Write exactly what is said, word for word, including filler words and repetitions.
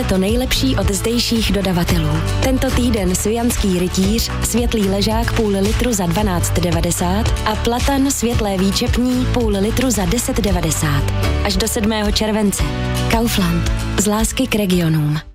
To nejlepší od zdejších dodavatelů. Tento týden Sujanský rytíř, světlý ležák půl litru za dvanáct devadesát a platan světlé výčepní půl litru za deset devadesát. Až do sedmého července. Kaufland. Z lásky k regionům.